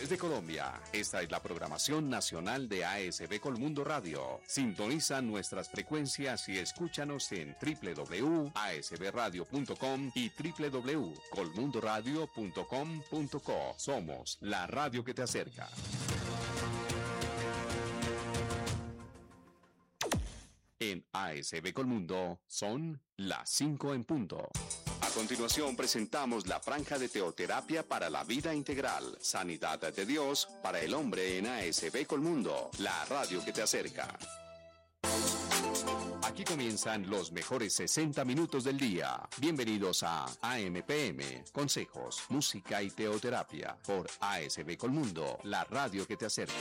desde Colombia. Esta es la programación nacional de ASB Colmundo Radio. Sintoniza nuestras frecuencias y escúchanos en www.asbradio.com y www.colmundoradio.com.co. Somos la radio que te acerca. En ASB Colmundo son las 5 en punto. A continuación presentamos la franja de teoterapia para la vida integral, sanidad de Dios para el hombre en ASB Colmundo, la radio que te acerca. Aquí comienzan los mejores 60 minutos del día. Bienvenidos a AMPM, consejos, música y teoterapia por ASB Colmundo, la radio que te acerca.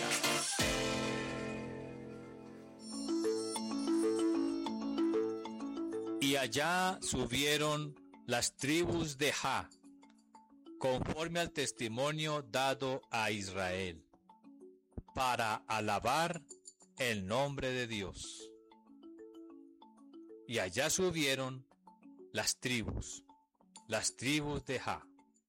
Y allá subieron las tribus de Ja, conforme al testimonio dado a Israel, para alabar el nombre de Dios. Y allá subieron las tribus de Ja.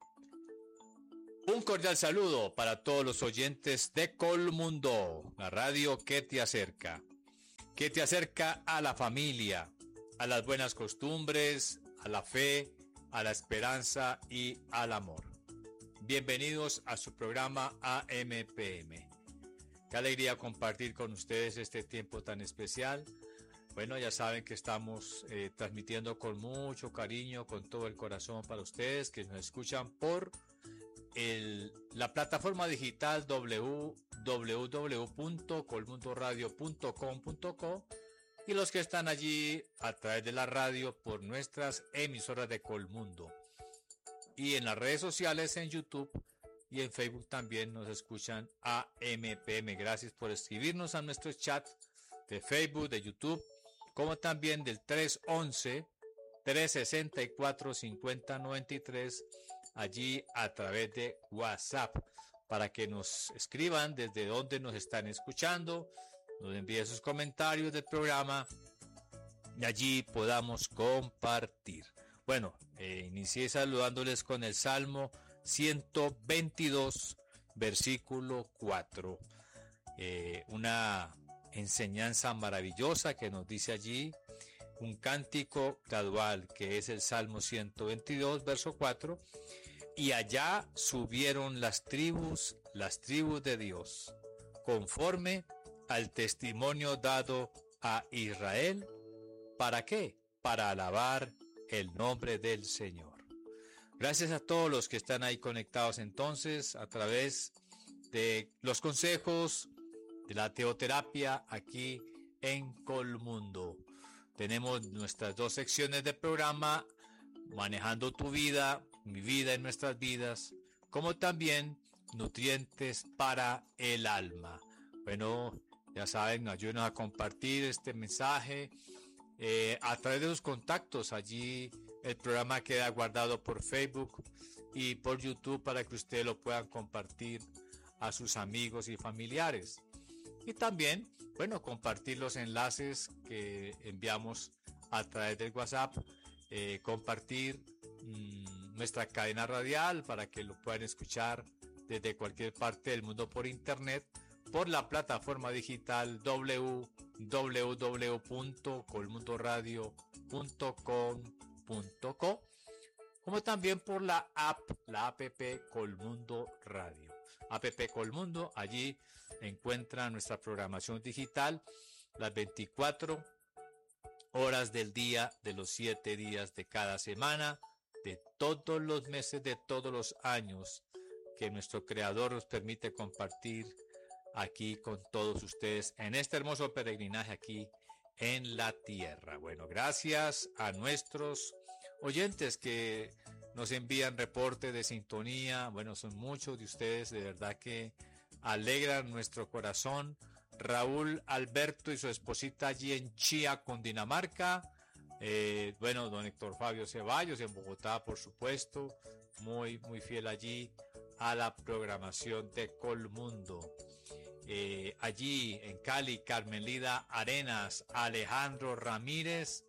Un cordial saludo para todos los oyentes de Colmundo, la radio que te acerca a la familia, a las buenas costumbres, a la fe, a la esperanza y al amor. Bienvenidos a su programa AMPM. Qué alegría compartir con ustedes este tiempo tan especial. Bueno, ya saben que estamos transmitiendo con mucho cariño, con todo el corazón para ustedes que nos escuchan por la plataforma digital www.colmundoradio.com.co y los que están allí a través de la radio por nuestras emisoras de Colmundo. Y en las redes sociales, en YouTube y en Facebook también nos escuchan a AMPM. Gracias por escribirnos a nuestro chat de Facebook, de YouTube, como también del 311-364-5093, allí a través de WhatsApp, para que nos escriban desde dónde nos están escuchando, nos envíe sus comentarios del programa y allí podamos compartir. Bueno, inicié saludándoles con el Salmo 122, versículo 4. Una enseñanza maravillosa que nos dice allí, un cántico gradual que es el Salmo 122, verso 4. Y allá subieron las tribus de Dios, conforme al testimonio dado a Israel. ¿Para qué? Para alabar el nombre del Señor. Gracias a todos los que están ahí conectados entonces a través de los consejos de la teoterapia aquí en Colmundo. Tenemos nuestras dos secciones de programa, Manejando tu vida, mi vida en nuestras vidas, como también Nutrientes para el alma. Bueno, ya saben, ayúdenos a compartir este mensaje a través de los contactos. Allí el programa queda guardado por Facebook y por YouTube para que ustedes lo puedan compartir a sus amigos y familiares. Y también, bueno, compartir los enlaces que enviamos a través del WhatsApp, compartir nuestra cadena radial para que lo puedan escuchar desde cualquier parte del mundo por internet, por la plataforma digital www.colmundoradio.com.co, como también por la app Colmundo Radio. App Colmundo, allí encuentran nuestra programación digital las 24 horas del día, de los 7 días de cada semana, de todos los meses, de todos los años que nuestro Creador nos permite compartir aquí con todos ustedes en este hermoso peregrinaje aquí en la tierra. Bueno, gracias a nuestros oyentes que nos envían reporte de sintonía. Bueno, son muchos de ustedes, de verdad que alegran nuestro corazón. Raúl Alberto y su esposita allí en Chía, Cundinamarca. Bueno, don Héctor Fabio Ceballos en Bogotá, por supuesto, muy fiel allí a la programación de Colmundo. Allí en Cali, Carmelida Arenas, Alejandro Ramírez,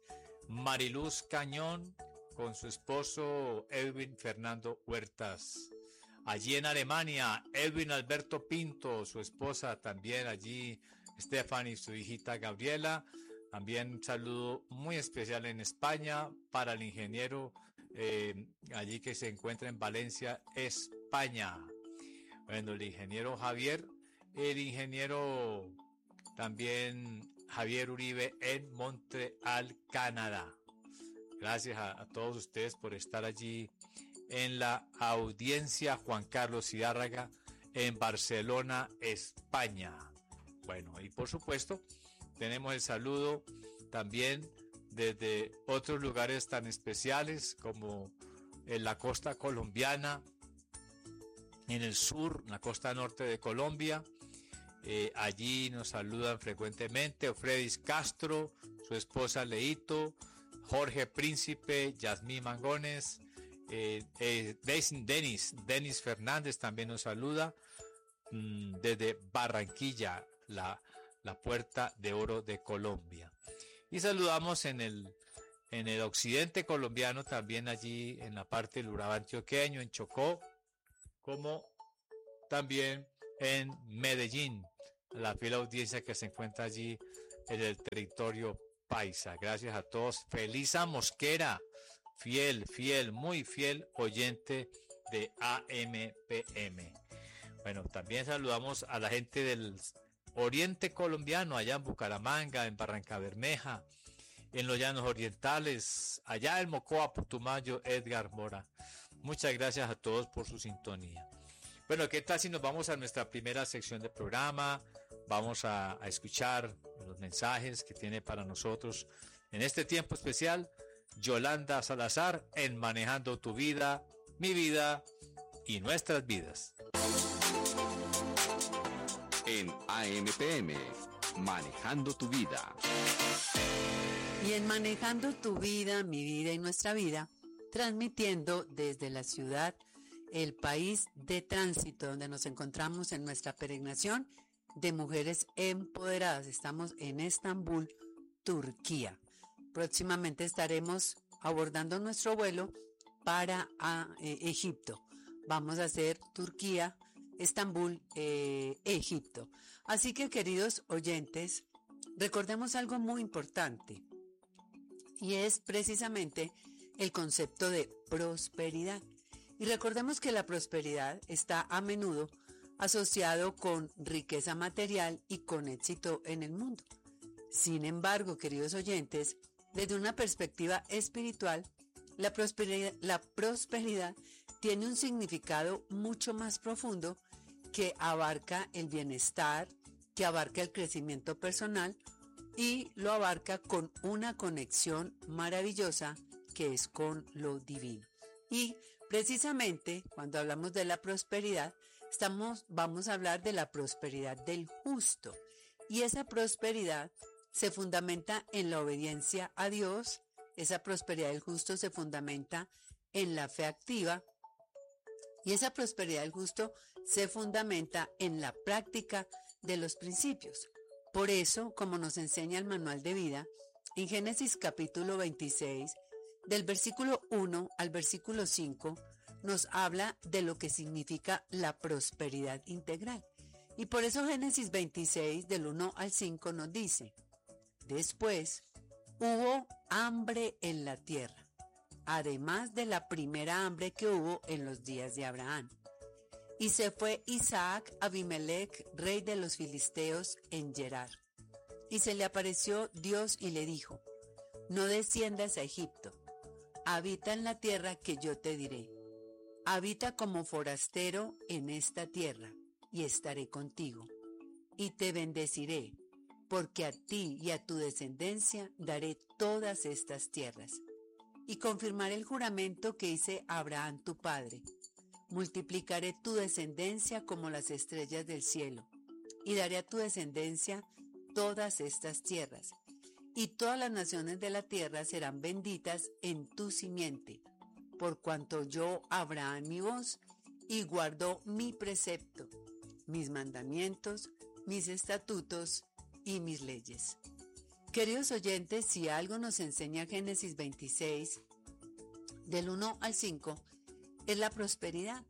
Mariluz Cañón con su esposo Edwin Fernando Huertas. Allí en Alemania, Edwin Alberto Pinto, su esposa también allí, Stephanie, su hijita Gabriela. También un saludo muy especial en España para el ingeniero allí que se encuentra en Valencia, España. Bueno, el ingeniero Javier, el ingeniero también Javier Uribe en Montreal, Canadá. Gracias a todos ustedes por estar allí en la audiencia. Juan Carlos Zidárraga en Barcelona, España. Bueno, y por supuesto tenemos el saludo también desde otros lugares tan especiales como en la costa colombiana, en el sur, en la costa norte de Colombia. Allí nos saludan frecuentemente Ofredis Castro, su esposa Leito, Jorge Príncipe, Yasmín Mangones, Denis Fernández también nos saluda desde Barranquilla, la Puerta de Oro de Colombia. Y saludamos en el occidente colombiano, también allí en la parte del Urabá antioqueño, en Chocó, como también en Medellín, la fiel audiencia que se encuentra allí en el territorio paisa. Gracias a todos. Felisa Mosquera, muy fiel oyente de AMPM. Bueno, también saludamos a la gente del oriente colombiano, allá en Bucaramanga, en Barranca Bermeja, en los Llanos Orientales, allá en Mocoa, Putumayo, Edgar Mora. Muchas gracias a todos por su sintonía. Bueno, ¿qué tal si nos vamos a nuestra primera sección de programa? Vamos a escuchar los mensajes que tiene para nosotros en este tiempo especial Yolanda Salazar en Manejando tu Vida, mi vida y nuestras vidas. En AMPM, Manejando tu Vida. Y en Manejando tu Vida, mi vida y nuestra vida, transmitiendo desde la ciudad, el país de tránsito, donde nos encontramos en nuestra peregrinación de mujeres empoderadas. Estamos en Estambul, Turquía. Próximamente estaremos abordando nuestro vuelo para Egipto. Vamos a hacer Turquía, Estambul, Egipto. Así que, queridos oyentes, recordemos algo muy importante, y es precisamente el concepto de prosperidad. Y recordemos que la prosperidad está a menudo asociado con riqueza material y con éxito en el mundo. Sin embargo, queridos oyentes, desde una perspectiva espiritual, la prosperidad tiene un significado mucho más profundo que abarca el bienestar, que abarca el crecimiento personal y lo abarca con una conexión maravillosa que es con lo divino. Y precisamente cuando hablamos de la prosperidad, vamos a hablar de la prosperidad del justo. Y esa prosperidad se fundamenta en la obediencia a Dios. Esa prosperidad del justo se fundamenta en la fe activa. Y esa prosperidad del justo se fundamenta en la práctica de los principios. Por eso, como nos enseña el manual de vida, en Génesis capítulo 26, del versículo 1 al versículo 5, nos habla de lo que significa la prosperidad integral. Y por eso Génesis 26, del 1 al 5, nos dice: después hubo hambre en la tierra, además de la primera hambre que hubo en los días de Abraham. Y se fue Isaac a Abimelech, rey de los filisteos, en Gerar. Y se le apareció Dios y le dijo: no desciendas a Egipto, habita en la tierra que yo te diré. Habita como forastero en esta tierra, y estaré contigo. Y te bendeciré, porque a ti y a tu descendencia daré todas estas tierras. Y confirmaré el juramento que hice a Abraham tu padre. Multiplicaré tu descendencia como las estrellas del cielo, y daré a tu descendencia todas estas tierras. Y todas las naciones de la tierra serán benditas en tu simiente, por cuanto oyó Abraham mi voz y guardó mi precepto, mis mandamientos, mis estatutos y mis leyes. Queridos oyentes, si algo nos enseña Génesis 26, del 1 al 5, es la prosperidad.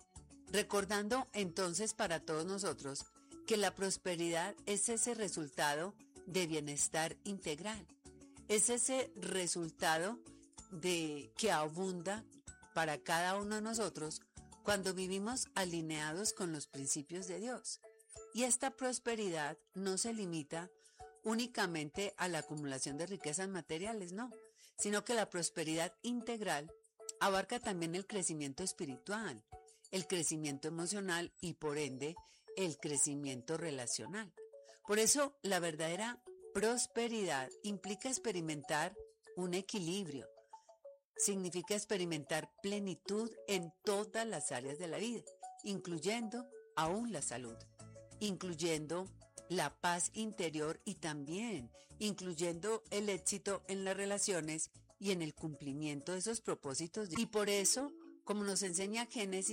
Recordando entonces para todos nosotros que la prosperidad es ese resultado de bienestar integral, es ese resultado de que abunda para cada uno de nosotros cuando vivimos alineados con los principios de Dios. Y esta prosperidad no se limita únicamente a la acumulación de riquezas materiales, no, sino que la prosperidad integral abarca también el crecimiento espiritual, el crecimiento emocional y por ende el crecimiento relacional. Por eso la verdadera prosperidad implica experimentar un equilibrio, significa experimentar plenitud en todas las áreas de la vida, incluyendo aún la salud, incluyendo la paz interior y también incluyendo el éxito en las relaciones y en el cumplimiento de esos propósitos. Y por eso, como nos enseña Génesis,